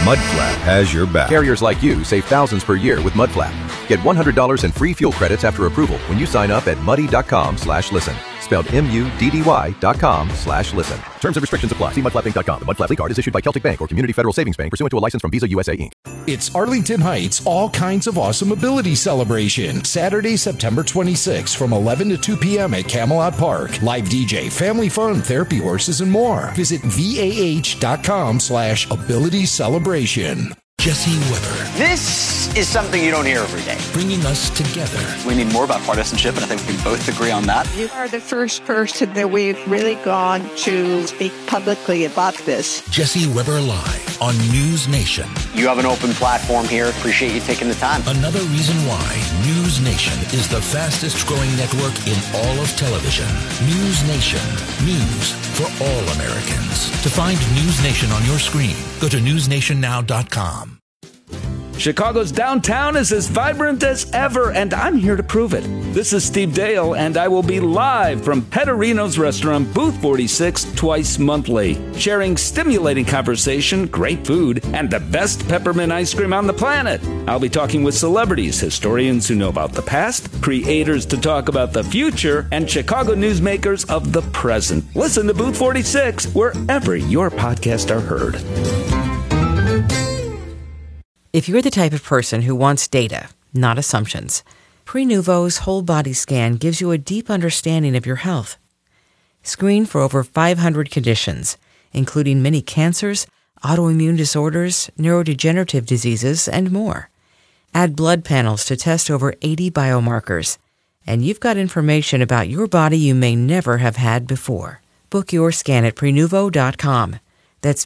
Mudflap has your back. Carriers like you save thousands per year with Mudflap. Get $100 in free fuel credits after approval when you sign up at muddy.com/listen. Spelled MUDDY.com/listen. Terms and restrictions apply. See mudflapping.com. The Mudflap card is issued by Celtic Bank or Community Federal Savings Bank pursuant to a license from Visa USA Inc. It's Arlington Heights All Kinds of Awesome Ability Celebration. Saturday, September 26th from 11 to 2 p.m. at Camelot Park. Live DJ, family fun, therapy horses, and more. Visit VAH.com/ability celebration. Jesse Weber. This is something you don't hear every day. Bringing us together. We need more about partisanship, and I think we can both agree on that. You are the first person that we've really gone to speak publicly about this. Jesse Weber Live on News Nation. You have an open platform here. Appreciate you taking the time. Another reason why News Nation is the fastest growing network in all of television. News Nation. News for all Americans. To find News Nation on your screen, go to newsnationnow.com. Chicago's downtown is as vibrant as ever, and I'm here to prove it. This is Steve Dale, and I will be live from Petterino's Restaurant, Booth 46, twice monthly, sharing stimulating conversation, great food, and the best peppermint ice cream on the planet. I'll be talking with celebrities, historians who know about the past, creators to talk about the future, and Chicago newsmakers of the present. Listen to Booth 46 wherever your podcasts are heard. If you're the type of person who wants data, not assumptions, Prenuvo's whole body scan gives you a deep understanding of your health. Screen for over 500 conditions, including many cancers, autoimmune disorders, neurodegenerative diseases, and more. Add blood panels to test over 80 biomarkers, and you've got information about your body you may never have had before. Book your scan at Prenuvo.com. That's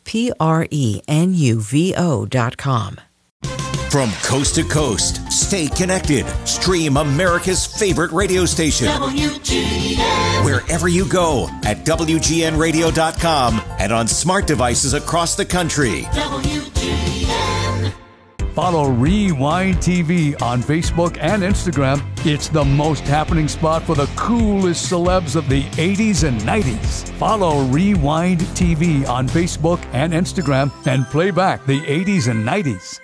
Prenuvo.com. From coast to coast, stay connected. Stream America's favorite radio station. WGN. Wherever you go at WGNradio.com and on smart devices across the country. WGN. Follow Rewind TV on Facebook and Instagram. It's the most happening spot for the coolest celebs of the 80s and 90s. Follow Rewind TV on Facebook and Instagram and play back the 80s and 90s.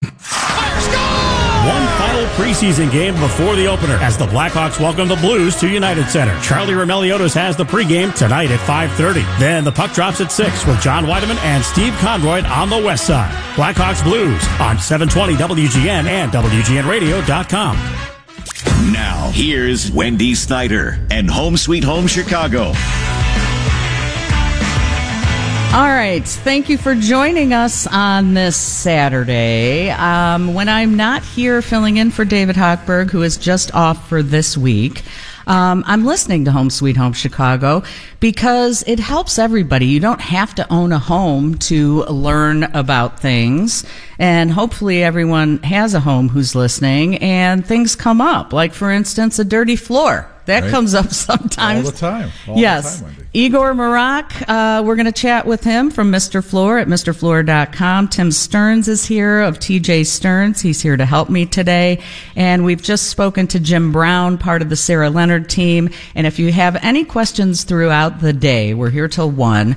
One final preseason game before the opener as the Blackhawks welcome the Blues to United Center. Charlie Roumeliotis has the pregame tonight at 5:30. Then the puck drops at 6 with John Weideman and Steve Conroy on the west side. Blackhawks Blues on 720 WGN and WGNradio.com. Now, here's Wendy Snyder and Home Sweet Home Chicago. All right. Thank you for joining us on this Saturday. When I'm not here filling in for David Hochberg, who is just off for this week, I'm listening to Home Sweet Home Chicago because it helps everybody. You don't have to own a home to learn about things. And hopefully everyone has a home who's listening and things come up. Like, for instance, a dirty floor. That comes up sometimes. All the time. Yes. The time, Wendy. Igor Marak, we're going to chat with him from Mr. Floor at MrFloor.com. Tim Stearns is here of TJ Stearns. He's here to help me today. And we've just spoken to Jim Brown, part of the Sarah Leonard team. And if you have any questions throughout the day, we're here till 1.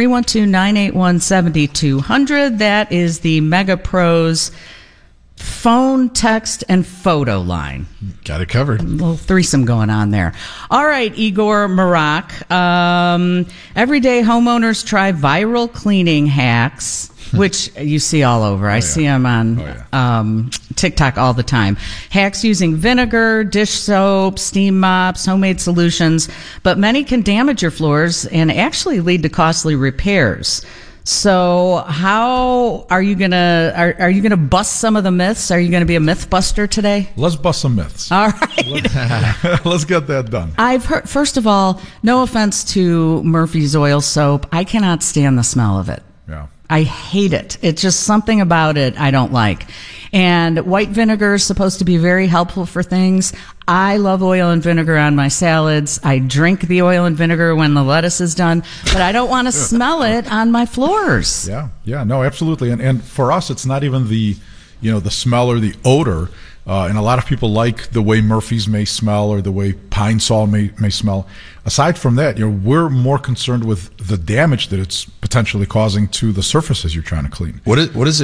312-981-7200. That is the Mega Pros phone, text, and photo line. Got it covered. A little threesome going on there. All right, Igor Marak. Everyday homeowners try viral cleaning hacks, which you see all over. I see them on TikTok all the time. Hacks using vinegar, dish soap, steam mops, homemade solutions, but many can damage your floors and actually lead to costly repairs. So how are you gonna are you gonna bust some of the myths? Are you gonna be a myth buster today? Let's bust some myths. All right. Let's get that done. I've heard, first of all, no offense to Murphy's oil soap, I cannot stand the smell of it. Yeah. I hate it. It's just something about it I don't like. And white vinegar is supposed to be very helpful for things. I love oil and vinegar on my salads. I drink the oil and vinegar when the lettuce is done, but I don't want to smell it on my floors. Yeah, no, absolutely. And for us, it's not even the smell or the odor. And a lot of people like the way Murphy's may smell or the way Pine Sol may smell. Aside from that, we're more concerned with the damage that it's potentially causing to the surfaces you're trying to clean. What is